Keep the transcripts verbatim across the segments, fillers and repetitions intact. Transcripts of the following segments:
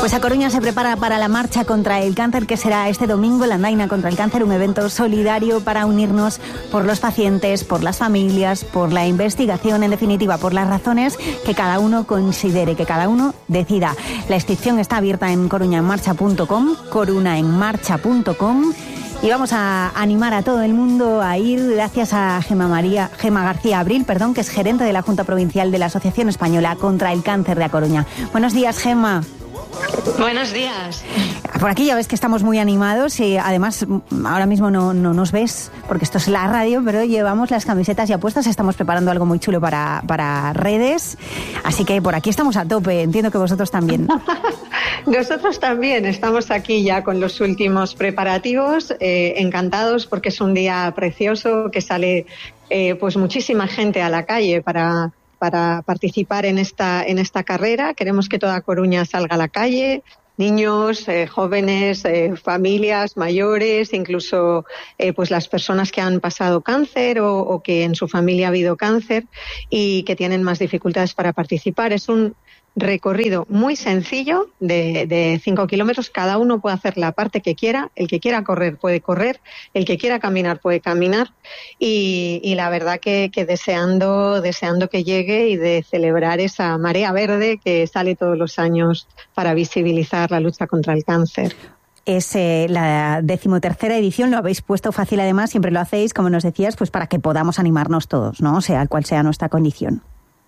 Pues A Coruña se prepara para la marcha contra el cáncer, que será este domingo, la Andaina contra el cáncer, un evento solidario para unirnos por los pacientes, por las familias, por la investigación, en definitiva, por las razones que cada uno considere, que cada uno decida. La inscripción está abierta en coruñaenmarcha punto com, coruñaenmarcha punto com. Y vamos a animar a todo el mundo a ir, gracias a Gemma María, Gemma García Abril, perdón, que es gerente de la Junta Provincial de la Asociación Española contra el Cáncer de A Coruña. Buenos días, Gemma. Buenos días. Por aquí ya ves que estamos muy animados y además ahora mismo no, no nos ves porque esto es la radio, pero llevamos las camisetas ya puestas, estamos preparando algo muy chulo para, para redes, así que por aquí estamos a tope, entiendo que vosotros también. Nosotros también estamos aquí ya con los últimos preparativos, eh, encantados porque es un día precioso que sale eh, pues muchísima gente a la calle para... para participar en esta en esta carrera. Queremos que toda Coruña salga a la calle, niños, eh, jóvenes, eh, familias, mayores, incluso eh, pues las personas que han pasado cáncer o, o que en su familia ha habido cáncer y que tienen más dificultades para participar. Es un recorrido muy sencillo de, de cinco kilómetros. Cada uno puede hacer la parte que quiera. El que quiera correr puede correr. El que quiera caminar puede caminar. Y, y la verdad que, que deseando, deseando que llegue y de celebrar esa marea verde que sale todos los años para visibilizar la lucha contra el cáncer. Es eh, la decimotercera edición, lo habéis puesto fácil además, siempre lo hacéis, como nos decías, pues para que podamos animarnos todos, ¿no? O sea, cual sea nuestra condición.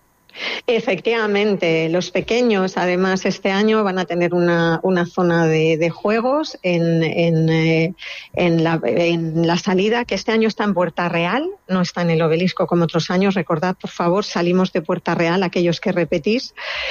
Efectivamente, los pequeños además este año van a tener una, una zona de, de juegos en, en, eh, en, la, en la salida, que este año está en Puerta Real, no está en el Obelisco como otros años. Recordad, por favor, salimos de Puerta Real, aquellos que repetís,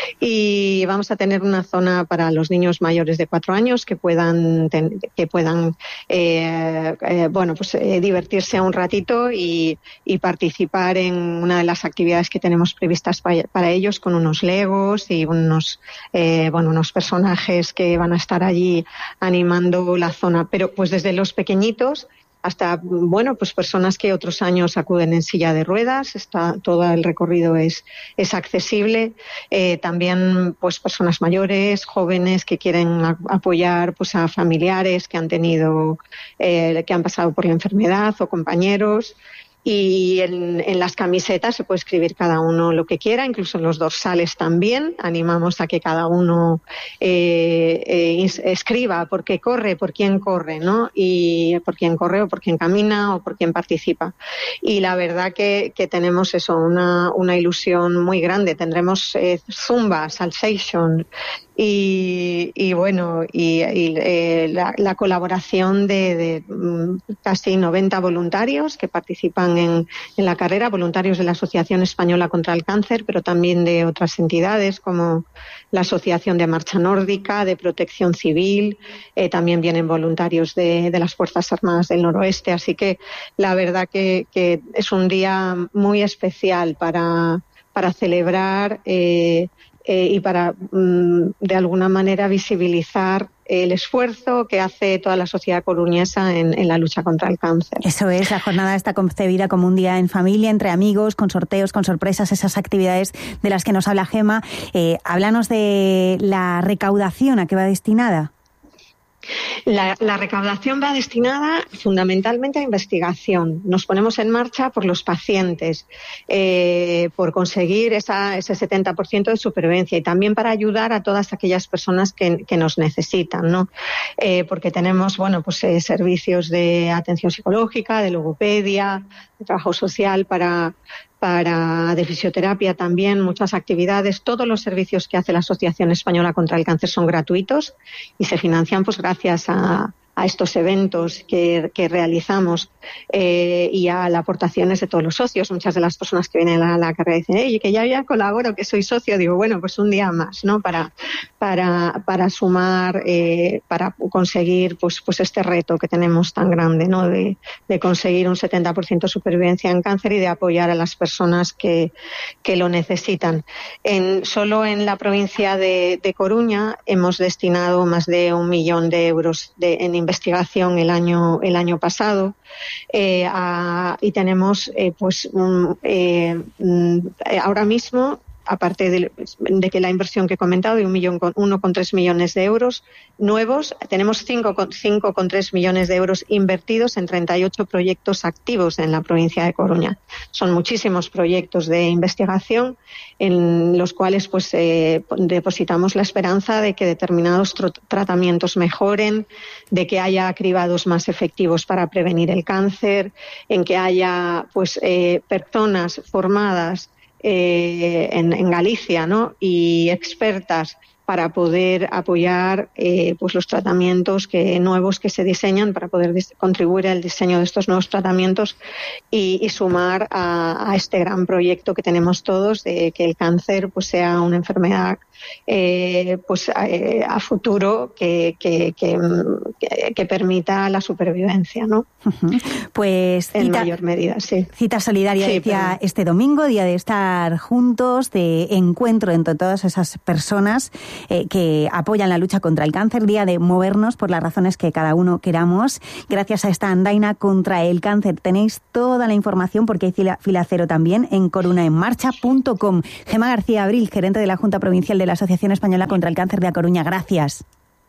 y vamos a tener una zona para los niños mayores de cuatro años que puedan, que puedan eh, eh, bueno, pues eh, divertirse un ratito y, y participar en una de las actividades que tenemos previstas para para ellos, con unos legos y unos eh, bueno unos personajes que van a estar allí animando la zona, pero pues desde los pequeñitos hasta bueno pues personas que otros años acuden en silla de ruedas. Está todo el recorrido es es accesible, eh, también pues personas mayores, jóvenes que quieren a, apoyar pues a familiares que han tenido eh, que han pasado por la enfermedad o compañeros. Y en, en las camisetas se puede escribir cada uno lo que quiera, incluso en los dorsales también. Animamos a que cada uno eh, eh, escriba por qué corre, por quién corre, ¿no? Y por quién corre o por quién camina o por quién participa. Y la verdad que, que tenemos eso, una, una ilusión muy grande. Tendremos eh, zumba, salsation, Y, y bueno, y, y eh, la, la colaboración de, de um, casi noventa voluntarios que participan en, en la carrera, voluntarios de la Asociación Española contra el Cáncer, pero también de otras entidades como la Asociación de Marcha Nórdica, de Protección Civil, eh, también vienen voluntarios de, de las Fuerzas Armadas del Noroeste, así que la verdad que, que es un día muy especial para, para celebrar eh, Eh, y para, mm, de alguna manera, visibilizar el esfuerzo que hace toda la sociedad coruñesa en, en la lucha contra el cáncer. Eso es, la jornada está concebida como un día en familia, entre amigos, con sorteos, con sorpresas, esas actividades de las que nos habla Gemma. Eh, háblanos de la recaudación, ¿a qué va destinada? La, la recaudación va destinada fundamentalmente a investigación. Nos ponemos en marcha por los pacientes, eh, por conseguir esa, ese setenta por ciento de supervivencia y también para ayudar a todas aquellas personas que, que nos necesitan, ¿no? Eh, porque tenemos, bueno, pues eh, servicios de atención psicológica, de logopedia, de trabajo social para para de fisioterapia también, muchas actividades. Todos los servicios que hace la Asociación Española contra el Cáncer son gratuitos y se financian pues gracias a, a estos eventos que, que realizamos eh, y a las aportaciones de todos los socios. Muchas de las personas que vienen a la, la carrera dicen, oye, que ya, ya colaboro, que soy socio. Digo, bueno, pues un día más, ¿no? Para, para, para sumar, eh, para conseguir pues, pues este reto que tenemos tan grande, ¿no? De, de conseguir un setenta por ciento de supervivencia en cáncer y de apoyar a las personas que, que lo necesitan. En, solo en la provincia de, de Coruña hemos destinado más de un millón de euros de, en investigación el año el año pasado eh, a, y tenemos eh, pues um, eh, um, ahora mismo aparte de, de que la inversión que he comentado de un millón con, uno coma tres millones de euros nuevos, tenemos cinco coma tres millones de euros invertidos en treinta y ocho proyectos activos en la provincia de Coruña. Son muchísimos proyectos de investigación en los cuales pues eh, depositamos la esperanza de que determinados tr- tratamientos mejoren, de que haya cribados más efectivos para prevenir el cáncer, en que haya pues eh, personas formadas eh, en, en Galicia, ¿no? Y expertas para poder apoyar eh, pues los tratamientos que, nuevos que se diseñan, para poder dis- contribuir al diseño de estos nuevos tratamientos y, y sumar a, a este gran proyecto que tenemos todos de que el cáncer pues sea una enfermedad eh, pues eh, a futuro que, que, que, que, que permita la supervivencia, ¿no? Uh-huh. Pues en cita, mayor medida, sí. Cita solidaria, sí, decía, pero... este domingo, día de estar juntos, de encuentro entre todas esas personas eh, que apoyan la lucha contra el cáncer, día de movernos por las razones que cada uno queramos. Gracias a esta andaina contra el cáncer tenéis toda la información, porque hay fila, fila cero también, en corunaenmarcha punto com. Gemma García Abril, gerente de la Junta Provincial de la Asociación Española contra el Cáncer de A Coruña, gracias.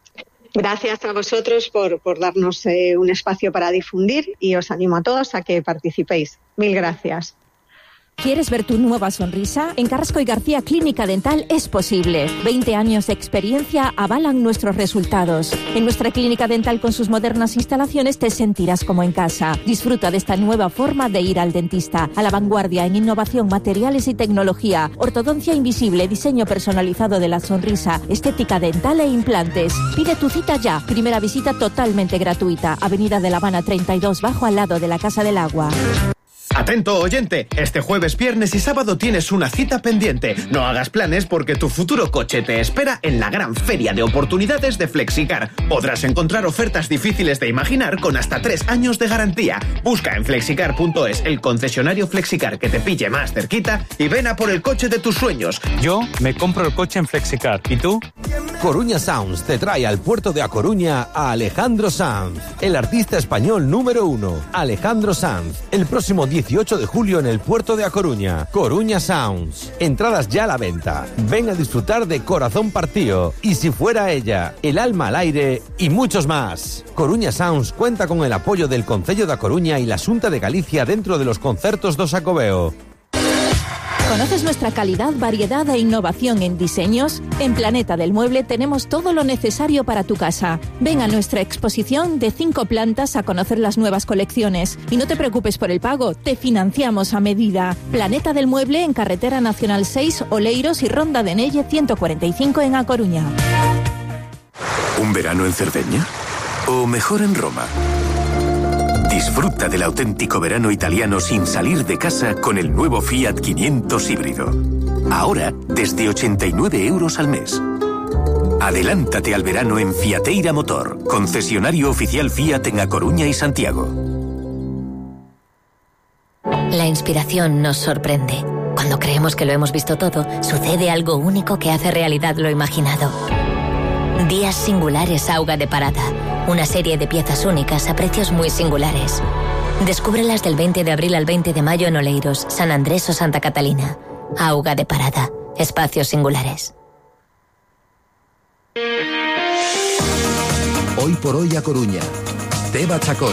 Gracias a vosotros por, por darnos eh, un espacio para difundir y os animo a todos a que participéis. Mil gracias. ¿Quieres ver tu nueva sonrisa? En Carrasco y García Clínica Dental es posible. veinte años de experiencia avalan nuestros resultados. En nuestra clínica dental con sus modernas instalaciones te sentirás como en casa. Disfruta de esta nueva forma de ir al dentista. A la vanguardia en innovación, materiales y tecnología. Ortodoncia invisible, diseño personalizado de la sonrisa, estética dental e implantes. Pide tu cita ya. Primera visita totalmente gratuita. Avenida de La Habana treinta y dos, bajo al lado de la Casa del Agua. Atento, oyente, este jueves, viernes y sábado tienes una cita pendiente. No hagas planes porque tu futuro coche te espera en la gran feria de oportunidades de Flexicar. Podrás encontrar ofertas difíciles de imaginar con hasta tres años de garantía. Busca en flexicar punto es el concesionario Flexicar que te pille más cerquita y ven a por el coche de tus sueños. Yo me compro el coche en Flexicar. ¿Y tú? Coruña Sounds te trae al puerto de A Coruña a Alejandro Sanz, el artista español número uno. Alejandro Sanz, el próximo dieciocho de julio en el puerto de A Coruña. Coruña Sounds. Entradas ya a la venta. Ven a disfrutar de Corazón Partido, Y si fuera ella, El alma al aire y muchos más. Coruña Sounds cuenta con el apoyo del Concello de A Coruña y la Xunta de Galicia dentro de los concertos do Xacobeo. ¿Conoces nuestra calidad, variedad e innovación en diseños? En Planeta del Mueble tenemos todo lo necesario para tu casa. Ven a nuestra exposición de cinco plantas a conocer las nuevas colecciones. Y no te preocupes por el pago, te financiamos a medida. Planeta del Mueble en Carretera Nacional seis, Oleiros y Ronda de Nelle ciento cuarenta y cinco en A Coruña. ¿Un verano en Cerdeña? ¿O mejor en Roma? Disfruta del auténtico verano italiano sin salir de casa con el nuevo Fiat quinientos híbrido. Ahora, desde ochenta y nueve euros al mes. Adelántate al verano en Fiateira Motor, concesionario oficial Fiat en A Coruña y Santiago. La inspiración nos sorprende. Cuando creemos que lo hemos visto todo, sucede algo único que hace realidad lo imaginado. Días singulares Auga de Parada. Una serie de piezas únicas a precios muy singulares. Descúbrelas del veinte de abril al veinte de mayo en Oleiros, San Andrés o Santa Catalina. Auga de Parada. Espacios singulares. Hoy por hoy A Coruña. Teba Chacón.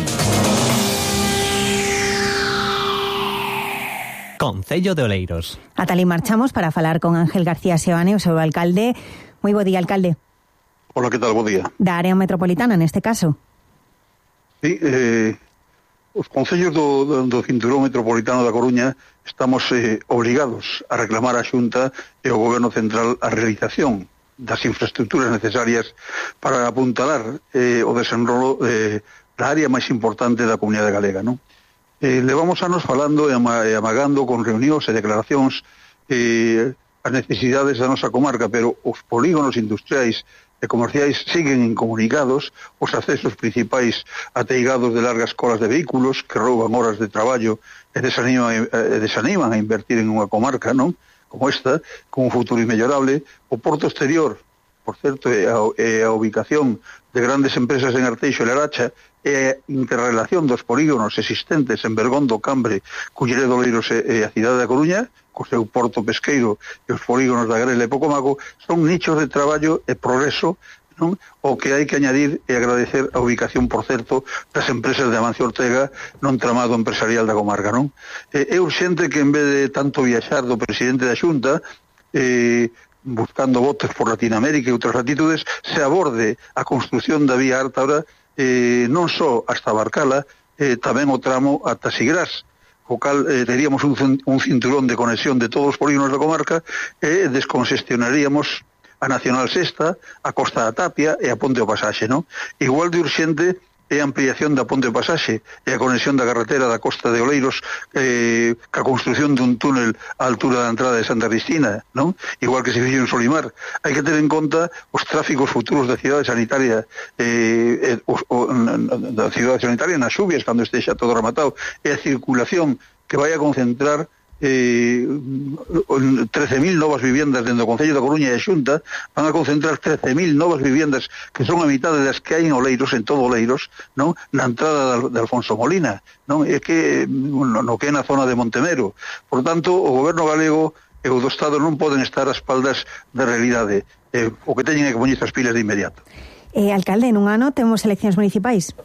Concello de Oleiros. Ata ali marchamos para falar con Ángel García Seoane, o seu alcalde. Moi bo día, alcalde. Hola, ¿qué tal? Buen día. Da área metropolitana, neste caso. Sí, eh, os concellos do, do, do Cinturón Metropolitano da Coruña estamos eh, obrigados a reclamar a Xunta e ao Goberno Central a realización das infraestructuras necesarias para apuntalar eh, o desenrolo eh, da área máis importante da comunidade galega, non? Eh, levamos anos falando e amagando con reunións e declaracións eh, as necesidades da nosa comarca, pero os polígonos industriais e comerciais siguen incomunicados, os accesos principais ateigados de largas colas de vehículos que rouban horas de traballo e desaniman, e desaniman a invertir en unha comarca, non? Como esta, con un futuro inmellorable, o porto exterior por certo, é a, é a ubicación de grandes empresas en Arteixo e Laracha, e a interrelación dos polígonos existentes en Bergondo, Cambre, Culleredo, Oleiros e, e a cidade da Coruña, co seu porto pesqueiro e os polígonos da Grela e Pocomaco, son nichos de traballo e progreso, non? O que hai que añadir e agradecer a ubicación, por certo, das empresas de Amancio Ortega non tramado empresarial da comarca, non? É urxente que en vez de tanto viaxar do presidente da Xunta, eh, buscando votos por Latinoamérica e outras latitudes, se aborde a construción da vía Ártabra, eh, non só hasta Barcala, eh, tamén o tramo ata Sigrás, o cal eh, teríamos un, un cinturón de conexión de todos os polígonos da comarca e descongestionaríamos a Nacional Sexta, a Costa da Tapia e a Ponte do Pasaxe, non? Igual de urxente é a ampliación da Ponte do Pasaxe e a conexión da carretera da Costa de Oleiros eh, ca construción dun túnel á altura da entrada de Santa Cristina, non? Igual que se fixo en Solimar. Hai que ter en conta os tráficos futuros da cidade sanitaria, eh, eh, o, o, da cidade sanitaria nas xubias, cando estexa todo rematado, e a circulación que vai a concentrar eh, trece mil novas viviendas dentro do Concello da Coruña e a Xunta, van a concentrar trece mil novas viviendas que son a mitad das que hai en Oleiros, en todo Oleiros, non? Na entrada de Alfonso Molina, non? É que no, no que é na zona de Montemero. Por tanto, o goberno galego e o do Estado non poden estar ás espaldas da realidade. Eh, o que teñen é que poñerse as pilas de inmediato. Eh, alcalde, en un ano temos eleccións municipais.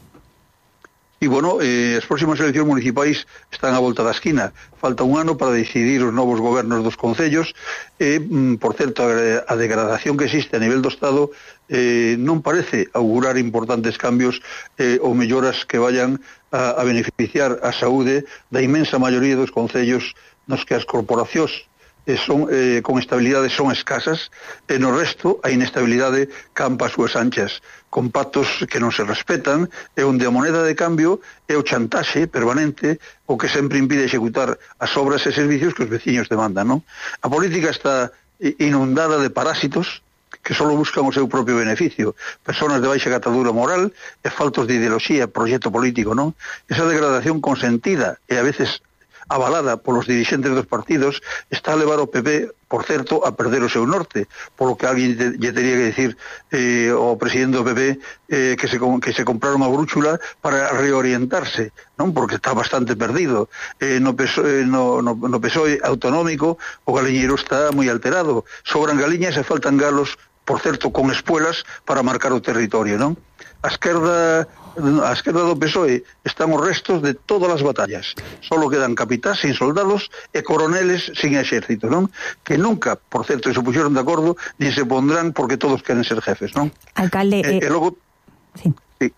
E, bueno, eh, as próximas eleccións municipais están á volta da esquina. Falta un ano para decidir os novos gobernos dos concellos e, mm, por certo, a, a degradación que existe a nivel do Estado eh, non parece augurar importantes cambios eh, ou melloras que vayan a, a beneficiar a saúde da inmensa maioría dos concellos nos que as corporacións eh, son, eh, con estabilidade son escasas e no resto a inestabilidade campa as súas anchas, con pactos que non se respetan e onde a moneda de cambio é o chantaxe permanente o que sempre impide executar as obras e servicios que os veciños demandan, non? A política está inundada de parásitos que só buscan o seu propio beneficio, personas de baixa catadura moral e faltos de ideoloxía e proxecto político, non? Esa degradación consentida e a veces avalada polos dirixentes dos partidos está a levar o P P, por certo, a perder o seu norte, polo que alguén lle teria que decir eh, ao presidente do P P eh, que, se, que se compraron a brúxula para reorientarse, non? Porque está bastante perdido. Eh, no, P S O E, no, no, no P S O E autonómico o galiñeiro está moi alterado, sobran galiñas e faltan galos, por certo, con espuelas para marcar o territorio, non? A esquerda a esquerda do P S O E están os restos de todas as batallas. Solo quedan capitás sin soldados e coroneles sin exército, non? Que nunca, por certo, se puxeron de acordo ni se pondrán porque todos queren ser jefes, non? Alcalde... E, eh, e logo... Sí. sí.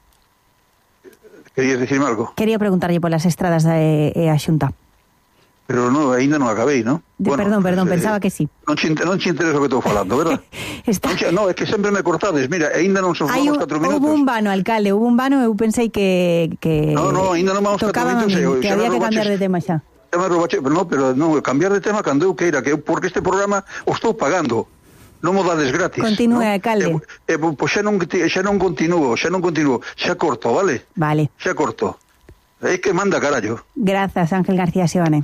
Querías dicirme algo? Quería preguntarlle polas estradas da e, e a Xunta. Pero no, ainda non acabei, non? De, bueno, perdón, perdón, eh, pensaba que sí. Non che, non che interesa o que estou falando, verdad? Está... Non, é que sempre me cortades. Mira, ainda non son os catro minutos. Hubo un vano, alcalde, hubo un vano, eu pensei que... que no, no, ainda non vamos catro minutos. Mí, que había que cambiar de tema xa. No, pero non, cambiar de tema cando eu queira, que eu, porque este programa o estou pagando. Non mo dades gratis. Continúe, ¿no? alcalde. E, e, pois xa non, xa non continuo, xa non continuo. Xa corto, vale? Vale. Xa corto. É que manda carallo. Grazas, Ángel García Seoane.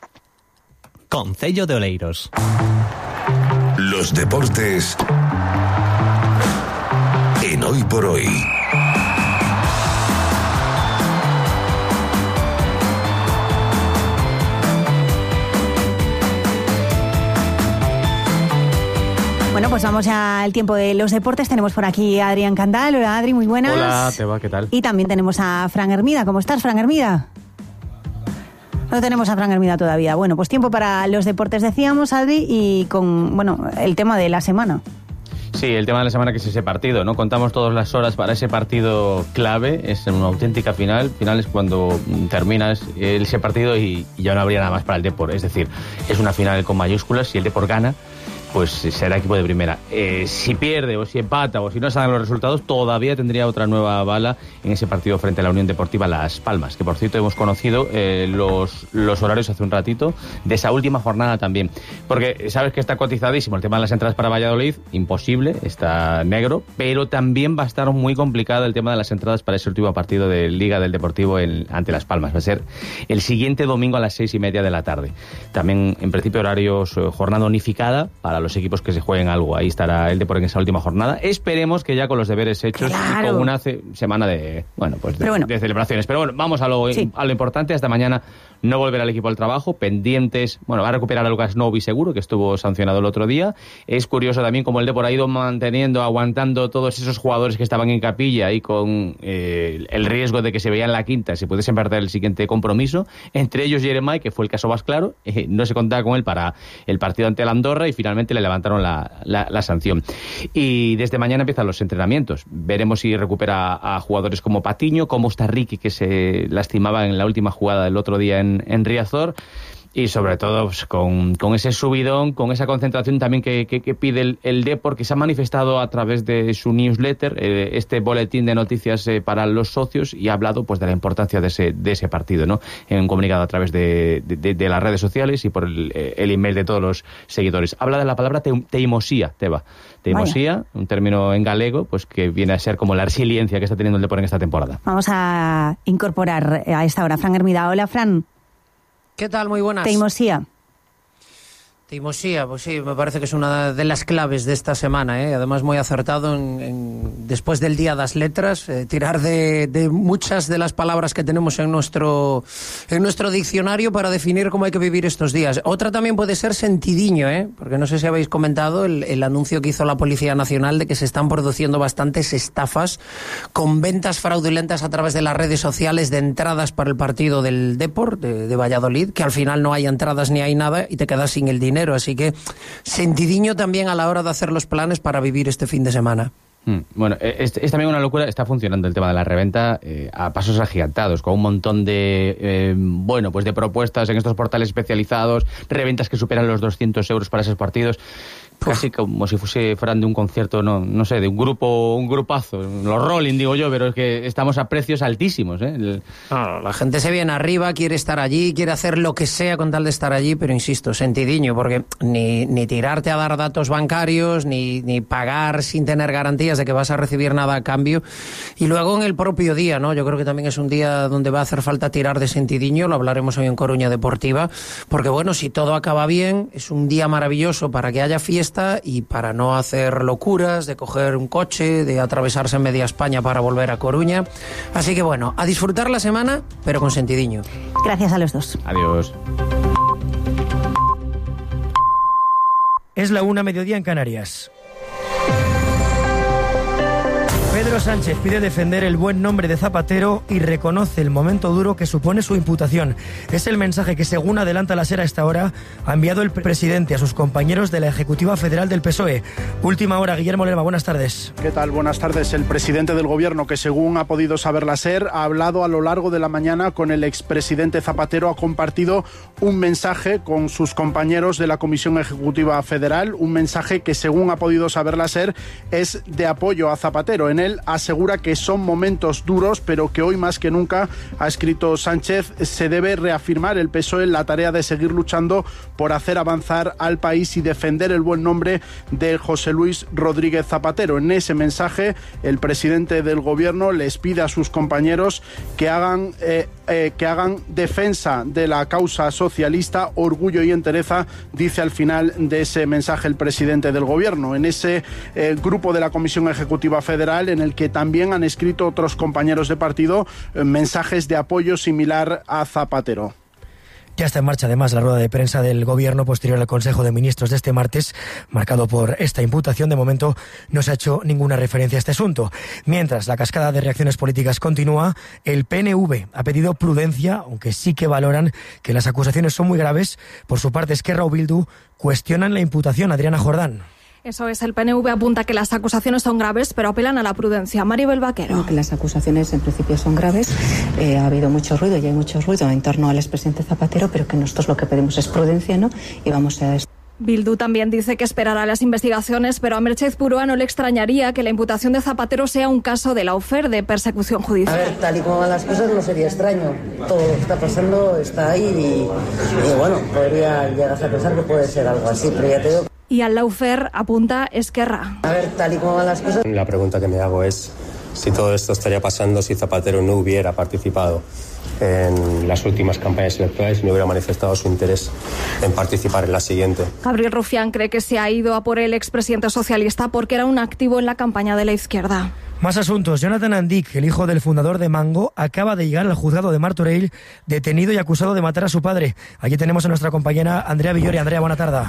Concello de Oleiros. Los deportes en Hoy por Hoy. Bueno, pues vamos ya al tiempo de los deportes. Tenemos por aquí a Adrián Candal. Hola, Adri, muy buenas. Hola, te va, ¿qué tal? Y también tenemos a Fran Hermida. ¿Cómo estás, Fran Hermida? No tenemos a Fran Hermida todavía. Bueno, pues tiempo para los deportes, decíamos, Adri, y con, bueno, el tema de la semana. Sí, el tema de la semana que es ese partido, ¿no? Contamos todas las horas para ese partido clave, es una auténtica final. Final es cuando terminas ese partido y, y ya no habría nada más para el Depor. Es decir, es una final con mayúsculas. Si el Depor gana, pues será equipo de primera. Eh, si pierde o si empata o si no se dan los resultados, todavía tendría otra nueva bala en ese partido frente a la Unión Deportiva Las Palmas, que por cierto hemos conocido eh, los, los horarios hace un ratito de esa última jornada también, porque sabes que está cotizadísimo el tema de las entradas para Valladolid, imposible, está negro, pero también va a estar muy complicado el tema de las entradas para ese último partido de Liga del Deportivo en, ante Las Palmas. Va a ser el siguiente domingo a las seis y media de la tarde. También en principio horarios, eh, jornada unificada para para los equipos que se jueguen algo. Ahí estará el Depor en esa última jornada. Esperemos que ya con los deberes hechos claro. y con una ce- semana de, bueno, pues de, bueno. de celebraciones. Pero bueno, vamos a lo, sí. a lo importante. Hasta mañana no volverá el equipo al trabajo, pendientes. Bueno, va a recuperar a Lucas Novi seguro, que estuvo sancionado el otro día. Es curioso también cómo el Depor ha ido manteniendo, aguantando todos esos jugadores que estaban en capilla y con eh, el riesgo de que se veía en la quinta, se pudiesen perder el siguiente compromiso. Entre ellos Jeremai, que fue el caso más claro, eh, no se contaba con él para el partido ante el Andorra y finalmente le levantaron la, la, la sanción. Y desde mañana empiezan los entrenamientos. Veremos si recupera a jugadores como Patiño, como está Ricky, que se lastimaba en la última jugada del otro día en, en Riazor. Y sobre todo pues, con, con ese subidón, con esa concentración también que, que, que pide el, el Depor, que se ha manifestado a través de su newsletter, eh, este boletín de noticias eh, para los socios, y ha hablado pues de la importancia de ese, de ese partido, ¿no? En un comunicado a través de, de, de las redes sociales y por el, el email de todos los seguidores. Habla de la palabra te, teimosía, Teba. Teimosía, Vaya. Un término en galego, pues que viene a ser como la resiliencia que está teniendo el Depor en esta temporada. Vamos a incorporar a esta hora Fran Hermida. Hola, Fran. ¿Qué tal? Muy buenas. Teimosía. Teimosía, pues sí, me parece que es una de las claves de esta semana, ¿eh? Además muy acertado en, en, después del Día das Letras, eh, tirar de, de muchas de las palabras que tenemos en nuestro en nuestro diccionario para definir cómo hay que vivir estos días. Otra también puede ser sentidiño, ¿eh? Porque no sé si habéis comentado el, el anuncio que hizo la Policía Nacional de que se están produciendo bastantes estafas con ventas fraudulentas a través de las redes sociales de entradas para el partido del Depor, de, de Valladolid, que al final no hay entradas ni hay nada y te quedas sin el dinero. Así que sentidiño también a la hora de hacer los planes para vivir este fin de semana. Mm, bueno, es, es también una locura. Está funcionando el tema de la reventa eh, a pasos agigantados, con un montón de eh, bueno, pues de propuestas en estos portales especializados, reventas que superan los doscientos euros para esos partidos. Casi como si fuese, fueran de un concierto, no no sé, de un grupo, un grupazo, los Rolling, digo yo, pero es que estamos a precios altísimos, ¿eh? El... No, la gente se viene arriba, quiere estar allí, quiere hacer lo que sea con tal de estar allí, pero insisto, sentidiño, porque ni, ni tirarte a dar datos bancarios, ni, ni pagar sin tener garantías de que vas a recibir nada a cambio. Y luego en el propio día, ¿no? Yo creo que también es un día donde va a hacer falta tirar de sentidiño, lo hablaremos hoy en Coruña Deportiva, porque bueno, si todo acaba bien, es un día maravilloso para que haya fiesta y para no hacer locuras de coger un coche, de atravesarse media España para volver a Coruña. Así que bueno, a disfrutar la semana, pero con sentidiño. Gracias a los dos. Adiós. Es la una, mediodía en Canarias. Pedro Sánchez pide defender el buen nombre de Zapatero y reconoce el momento duro que supone su imputación. Es el mensaje que, según adelanta la SER a esta hora, ha enviado el presidente a sus compañeros de la Ejecutiva Federal del P S O E. Última hora, Guillermo Lerma, buenas tardes. ¿Qué tal? Buenas tardes. El presidente del Gobierno, que según ha podido saber la SER, ha hablado a lo largo de la mañana con el expresidente Zapatero, ha compartido un mensaje con sus compañeros de la Comisión Ejecutiva Federal, un mensaje que, según ha podido saber la SER, es de apoyo a Zapatero. En él asegura que son momentos duros, pero que hoy más que nunca, ha escrito Sánchez, se debe reafirmar el P S O E en la tarea de seguir luchando por hacer avanzar al país y defender el buen nombre de José Luis Rodríguez Zapatero. En ese mensaje, el presidente del Gobierno les pide a sus compañeros que hagan, eh, eh, que hagan defensa de la causa socialista, orgullo y entereza, dice al final de ese mensaje el presidente del Gobierno. En ese eh, grupo de la Comisión Ejecutiva Federal, en el que también han escrito otros compañeros de partido eh, mensajes de apoyo similar a Zapatero. Ya está en marcha además la rueda de prensa del Gobierno posterior al Consejo de Ministros de este martes, marcado por esta imputación. De momento no se ha hecho ninguna referencia a este asunto. Mientras la cascada de reacciones políticas continúa, el P N V ha pedido prudencia, aunque sí que valoran que las acusaciones son muy graves. Por su parte, Esquerra o Bildu cuestionan la imputación. Adriana Jordán. Eso es, el P N V apunta que las acusaciones son graves, pero apelan a la prudencia. Maribel Vaquero. No, que las acusaciones en principio son graves, eh, ha habido mucho ruido y hay mucho ruido en torno al expresidente Zapatero, pero que nosotros lo que pedimos es prudencia, ¿no? Y vamos a... Bildu también dice que esperará las investigaciones, pero a Merchez Purúa no le extrañaría que la imputación de Zapatero sea un caso de lawfare, de persecución judicial. A ver, tal y como van las cosas no sería extraño. Todo lo que está pasando está ahí y, y bueno, podría llegar a pensar que puede ser algo así, pero ya te digo... Y al lawfare apunta Esquerra. A ver, tal y como van las cosas... La pregunta que me hago es si todo esto estaría pasando si Zapatero no hubiera participado en las últimas campañas electorales y no hubiera manifestado su interés en participar en la siguiente. Gabriel Rufián cree que se ha ido a por el expresidente socialista porque era un activo en la campaña de la izquierda. Más asuntos. Jonathan Andic, el hijo del fundador de Mango, acaba de llegar al juzgado de Martorell, detenido y acusado de matar a su padre. Aquí tenemos a nuestra compañera Andrea Villori. Andrea, buena tarde.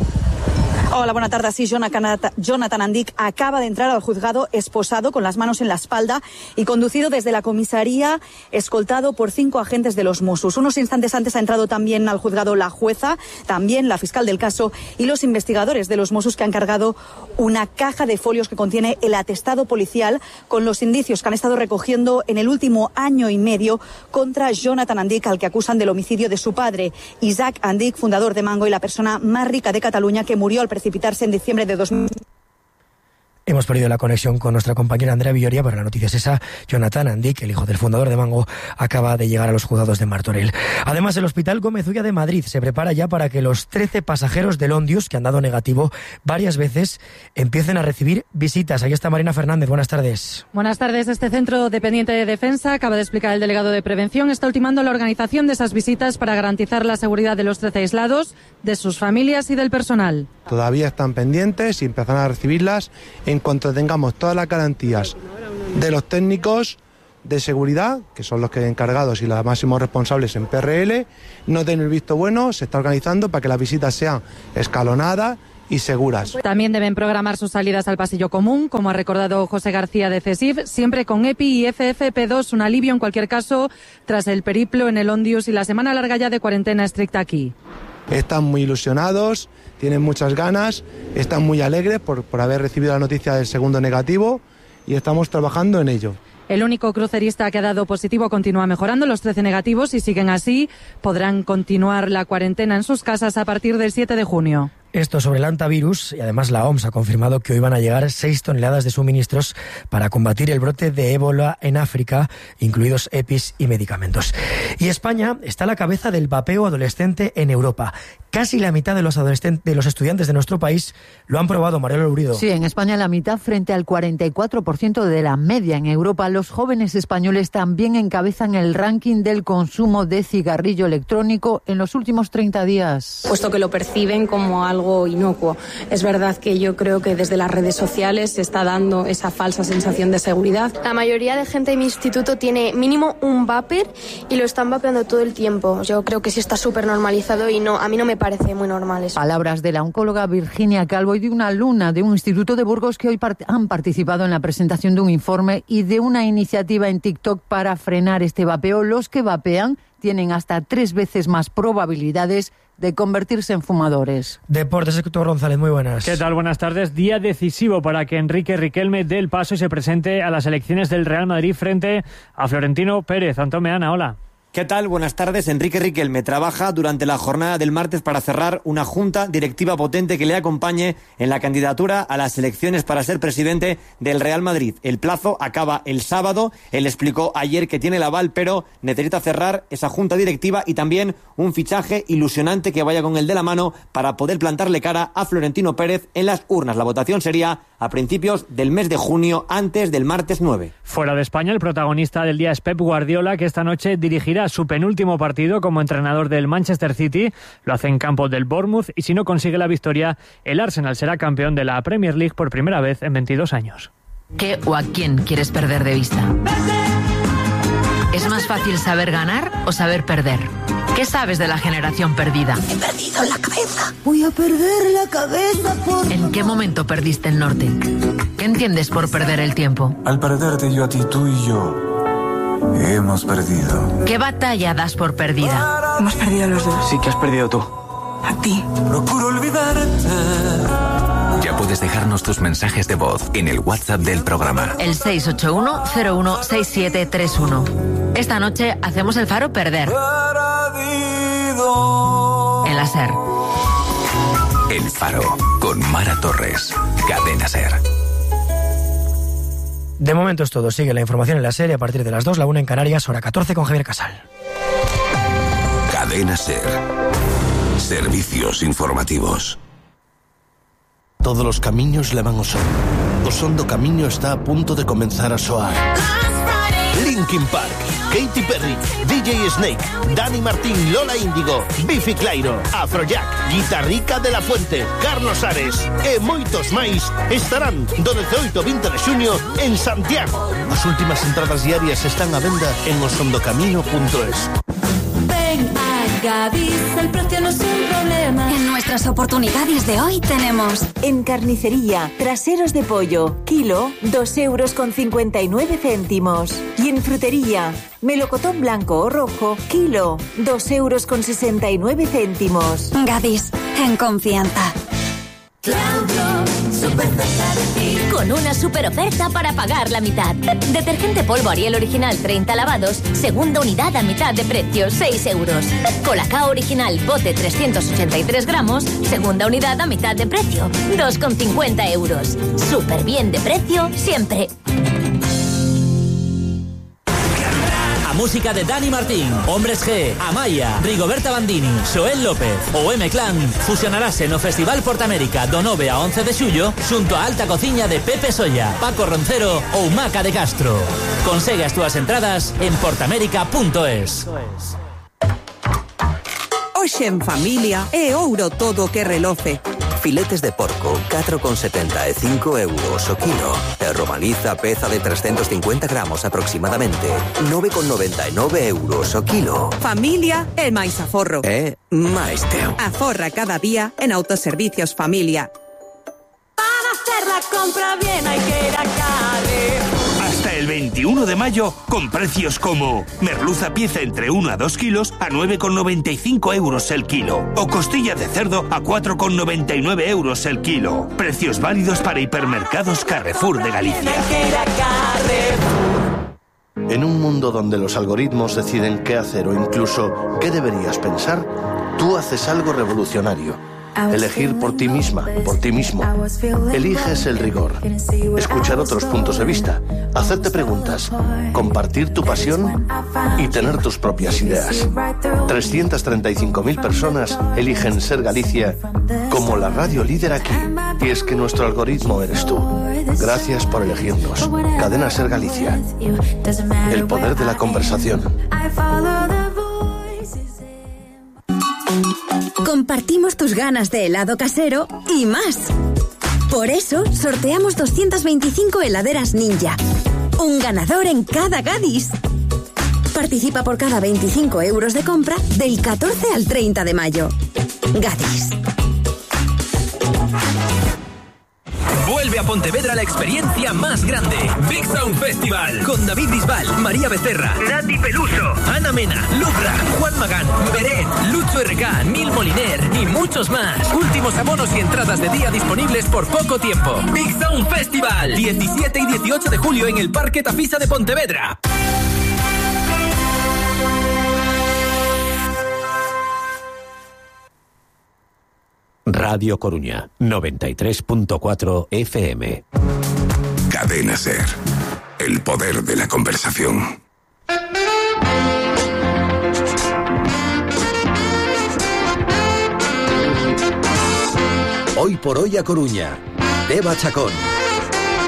Hola, buena tarde. Sí, Jonathan Andic acaba de entrar al juzgado esposado, con las manos en la espalda y conducido desde la comisaría, escoltado por cinco agentes de los Mossos. Unos instantes antes ha entrado también al juzgado la jueza, también la fiscal del caso y los investigadores de los Mossos, que han cargado una caja de folios que contiene el atestado policial con los indicios que han estado recogiendo en el último año y medio contra Jonathan Andic, al que acusan del homicidio de su padre, Isaac Andic, fundador de Mango y la persona más rica de Cataluña, que murió al precipitarse en diciembre de dos mil. Hemos perdido la conexión con nuestra compañera Andrea Villoria, pero la noticia es esa. Jonathan Andic, el hijo del fundador de Mango, acaba de llegar a los juzgados de Martorell. Además, el Hospital Gómez Ulla de Madrid se prepara ya para que los trece pasajeros del Ondius, que han dado negativo varias veces, empiecen a recibir visitas. Ahí está Marina Fernández. Buenas tardes. Buenas tardes. Este centro dependiente de Defensa, acaba de explicar el delegado de Prevención, está ultimando la organización de esas visitas para garantizar la seguridad de los trece aislados, de sus familias y del personal. Todavía están pendientes y empezarán a recibirlas en cuanto tengamos todas las garantías de los técnicos de seguridad, que son los que encargados y los máximos responsables en P R L, no den el visto bueno. Se está organizando para que las visitas sean escalonadas y seguras. También deben programar sus salidas al pasillo común, como ha recordado José García de CESIF, siempre con EPI y F F P dos, un alivio en cualquier caso tras el periplo en el Ondius y la semana larga ya de cuarentena estricta aquí. Están muy ilusionados, tienen muchas ganas, están muy alegres por, por haber recibido la noticia del segundo negativo y estamos trabajando en ello. El único crucerista que ha dado positivo continúa mejorando. Los trece negativos, si siguen así, podrán continuar la cuarentena en sus casas a partir del siete de junio. Esto sobre el antivirus, y además la O M S ha confirmado que hoy van a llegar seis toneladas de suministros para combatir el brote de ébola en África, incluidos EPIs y medicamentos. Y España está a la cabeza del vapeo adolescente en Europa. Casi la mitad de los adolescentes, de los estudiantes de nuestro país lo han probado, Mariela Lurido. Sí, en España la mitad frente al cuarenta y cuatro por ciento de la media. En Europa, los jóvenes españoles también encabezan el ranking del consumo de cigarrillo electrónico en los últimos treinta días. Puesto que lo perciben como algo algo inocuo. Es verdad que yo creo que desde las redes sociales se está dando esa falsa sensación de seguridad. La mayoría de gente de mi instituto tiene mínimo un vapor y lo están vapeando todo el tiempo. Yo creo que sí está súper normalizado y no, a mí no me parece muy normal eso. Palabras de la oncóloga Virginia Calvo y de una alumna de un instituto de Burgos que hoy part- han participado en la presentación de un informe y de una iniciativa en TikTok para frenar este vapeo. Los que vapean tienen hasta tres veces más probabilidades de convertirse en fumadores. Deportes, Héctor González, muy buenas. ¿Qué tal? Buenas tardes. Día decisivo para que Enrique Riquelme dé el paso y se presente a las elecciones del Real Madrid frente a Florentino Pérez. Antón Meana, hola. ¿Qué tal? Buenas tardes. Enrique Riquelme trabaja durante la jornada del martes para cerrar una junta directiva potente que le acompañe en la candidatura a las elecciones para ser presidente del Real Madrid. El plazo acaba el sábado. Él explicó ayer que tiene el aval, pero necesita cerrar esa junta directiva y también un fichaje ilusionante que vaya con el de la mano para poder plantarle cara a Florentino Pérez en las urnas. La votación sería a principios del mes de junio, antes del martes nueve. Fuera de España, el protagonista del día es Pep Guardiola, que esta noche dirigirá su penúltimo partido como entrenador del Manchester City. Lo hace en campo del Bournemouth y si no consigue la victoria, el Arsenal será campeón de la Premier League por primera vez en veintidós años. ¿Qué o a quién quieres perder de vista? ¿Es más fácil saber ganar o saber perder? ¿Qué sabes de la generación perdida? He perdido la cabeza. Voy a perder la cabeza por... ¿En qué momento perdiste el norte? ¿Qué entiendes por perder el tiempo? Al perderte yo a ti, tú y yo hemos perdido. ¿Qué batalla das por perdida? Hemos perdido los dos. Sí, que has perdido tú. A ti. Procuro olvidarte. Ya puedes dejarnos tus mensajes de voz en el WhatsApp del programa. El seis ocho uno cero uno seis siete tres uno. Esta noche hacemos el Faro Perder. En la SER. El Faro, con Mara Torres. Cadena SER. De momento es todo. Sigue la información en la serie a partir de las dos, la una en Canarias, hora catorce con Javier Casal. Cadena SER. Servicios informativos. Todos los caminos llevan a Osón. o Son do Camiño está a punto de comenzar a soar. Linkin Park, Katy Perry, D J Snake, Dani Martín, Lola Índigo, Biffy Clyro, Afrojack, Guitarrica de la Fuente, Carlos Ares e moitos máis estarán do dezaoito ao vinte de xuño en Santiago. As últimas entradas diarias están a venda en osondocamino punto es. Ven a Gadis, el precio no es un problema. En nuestras oportunidades de hoy tenemos en carnicería, traseros de pollo, kilo, dos euros con cincuenta y nueve céntimos. Y en frutería, melocotón blanco o rojo, kilo, dos euros con sesenta y nueve céntimos. Gadis, en confianza. Claudio, super oferta de ti. Con una super oferta para pagar la mitad. Detergente polvo Ariel original treinta lavados, segunda unidad a mitad de precio, seis euros. Colacao original bote trescientos ochenta y tres gramos, segunda unidad a mitad de precio, dos con cincuenta euros. Súper bien de precio siempre. Música de Dani Martín, Hombres G, Amaya, Rigoberta Bandini, Xoel López ou M-Clan fusionarase no Festival Portamérica do nove a once de xullo xunto a Alta Cociña de Pepe Solla, Paco Roncero ou Maca de Castro. Consegue as túas entradas en portamérica punto es. Hoxe en familia é ouro todo o que reloce. Filetes de porco, catro con setenta e cinco euros o kilo. E romaliza peza de trescentos cincuenta gramos aproximadamente, nove con noventa e nove euros o kilo. Familia é máis aforro. É máis teu. Aforra cada día en Autoservicios Familia. Para hacer la compra bien hay que ir a Carrefour. Hasta el veintiuno de mayo, con precios como merluza pieza entre uno a dos kilos a nueve con noventa y cinco euros el kilo. O costilla de cerdo a cuatro con noventa y nueve euros el kilo. Precios válidos para hipermercados Carrefour de Galicia. En un mundo donde los algoritmos deciden qué hacer o incluso qué deberías pensar, tú haces algo revolucionario. Elegir por ti misma, por ti mismo. Eliges el rigor. Escuchar otros puntos de vista. Hacerte preguntas. Compartir tu pasión y tener tus propias ideas. trescientas treinta y cinco mil personas eligen Ser Galicia como la radio líder aquí. Y es que nuestro algoritmo eres tú. Gracias por elegirnos. Cadena Ser Galicia. El poder de la conversación. Compartimos tus ganas de helado casero y más. Por eso, sorteamos doscientas veinticinco heladeras Ninja. Un ganador en cada Gadis. Participa por cada veinticinco euros de compra del catorce al treinta de mayo. Gadis. Vuelve a Pontevedra la experiencia más grande. Big Sound Festival. Con David Bisbal, María Becerra, Nati Peluso, Ana Mena, Lubra, Juan Magán, Beret, Lucho R K, Nil Moliner y muchos más. Últimos abonos y entradas de día disponibles por poco tiempo. Big Sound Festival. diecisiete y dieciocho de julio en el Parque Tafisa de Pontevedra. Radio Coruña, noventa y tres punto cuatro F M. Cadena Ser. El poder de la conversación. Hoy por hoy a Coruña. Eva Chacón.